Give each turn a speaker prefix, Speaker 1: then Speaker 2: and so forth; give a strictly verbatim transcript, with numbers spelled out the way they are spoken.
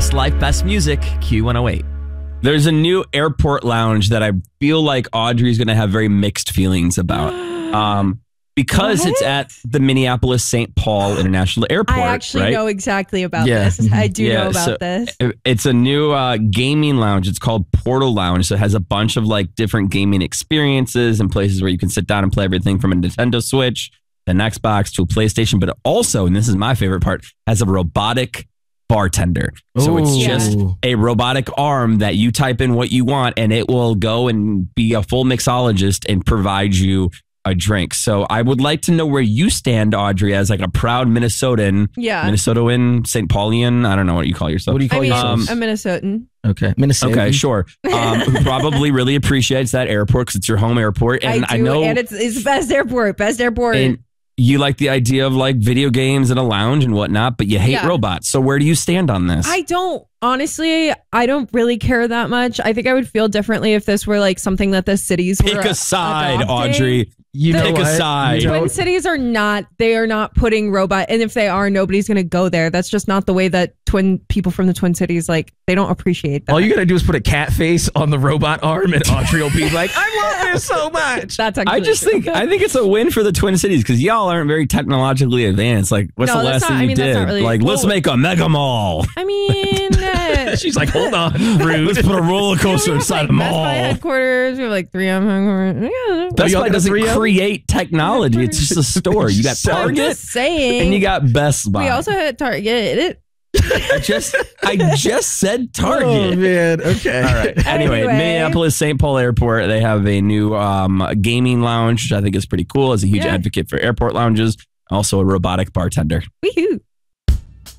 Speaker 1: Best life, best music, Q one oh eight. There's a new airport lounge that I feel like Audrey's going to have very mixed feelings about. Um, because
Speaker 2: What?
Speaker 1: it's at the Minneapolis Saint Paul International Airport.
Speaker 2: I actually
Speaker 1: right?
Speaker 2: know exactly about
Speaker 1: Yeah.
Speaker 2: this. I do
Speaker 1: Yeah,
Speaker 2: know about
Speaker 1: so
Speaker 2: this.
Speaker 1: it- It's a new uh, gaming lounge. It's called Portal Lounge. So it has a bunch of like different gaming experiences and places where you can sit down and play everything from a Nintendo Switch, an Xbox to a PlayStation. But it also, and this is my favorite part, has a robotic bartender. So it's
Speaker 3: Ooh.
Speaker 1: just a robotic arm that you type in what you want and it will go and be a full mixologist and provide you a drink. So I would like to know where you stand, Audrey, as like a proud Minnesotan,
Speaker 2: Yeah.
Speaker 1: Minnesotan, Saint Paulian. I don't know what you call yourself.
Speaker 3: What do you
Speaker 2: I
Speaker 3: call
Speaker 2: mean,
Speaker 3: yourself?
Speaker 1: Um,
Speaker 2: a Minnesotan.
Speaker 3: Okay, Minnesota.
Speaker 1: Okay, sure. Um, who probably really appreciates that airport because it's your home airport. And
Speaker 2: I
Speaker 1: I,
Speaker 2: do,
Speaker 1: know
Speaker 2: and it's it's the best airport. Best airport.
Speaker 1: and you like the idea of like video games and a lounge and whatnot, but you hate
Speaker 2: Yeah.
Speaker 1: robots. So where do you stand on this?
Speaker 2: I don't honestly. I don't really care that much. I think I would feel differently if this were like something that the cities
Speaker 1: Pick
Speaker 2: were
Speaker 1: a side,
Speaker 2: adopting.
Speaker 1: Audrey.
Speaker 3: You know
Speaker 1: Pick a
Speaker 3: what?
Speaker 1: side.
Speaker 3: You know-
Speaker 2: Twin Cities are not. They are not putting robot. And if they are, nobody's going to go there. That's just not the way that twin people from the Twin Cities like. They don't appreciate that.
Speaker 3: All you gotta do is put a cat face on the robot arm, and Audrey will be like, "I love this so much."
Speaker 2: That's actually
Speaker 1: I just
Speaker 2: true.
Speaker 1: think I think it's a win for the Twin Cities because y'all aren't very technologically advanced. Like, what's
Speaker 2: No,
Speaker 1: the
Speaker 2: that's
Speaker 1: last
Speaker 2: not-
Speaker 1: thing
Speaker 2: I
Speaker 1: you
Speaker 2: mean, that's
Speaker 1: did?
Speaker 2: not really-
Speaker 1: like, let's
Speaker 2: well-
Speaker 1: make a mega mall.
Speaker 2: I mean, uh,
Speaker 3: She's like, "Hold on, rude."
Speaker 1: Let's put a roller coaster
Speaker 2: we have,
Speaker 1: inside
Speaker 2: like,
Speaker 1: a
Speaker 2: Best Buy
Speaker 1: mall.
Speaker 2: headquarters. We have like three M headquarters. Yeah.
Speaker 1: Best
Speaker 3: y'all
Speaker 1: Buy
Speaker 3: got a
Speaker 1: doesn't
Speaker 3: three M?
Speaker 1: create technology. It's just a store. You got
Speaker 3: So-
Speaker 2: I'm
Speaker 1: Target
Speaker 2: just saying.
Speaker 1: and you got Best Buy.
Speaker 2: We also had Target.
Speaker 1: I just I just said
Speaker 3: Oh
Speaker 1: Target.
Speaker 3: man. Okay.
Speaker 1: All right. Anyway,
Speaker 2: Anyway.
Speaker 1: Minneapolis Saint Paul Airport, they have a new um, gaming lounge, which I think is pretty cool. As a huge
Speaker 2: Yeah.
Speaker 1: advocate for airport lounges, also a robotic bartender.
Speaker 2: Woohoo.